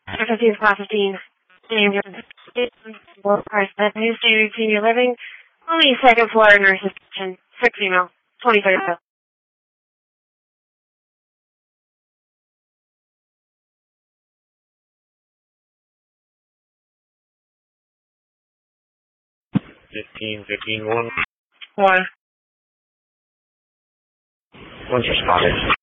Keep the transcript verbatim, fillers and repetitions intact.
fifteen, class fifteen. Name your work price that new standard senior living. Only second floor nurse's kitchen. Six female. twenty-third. Fifteen, fifteen, one. One. One's responded.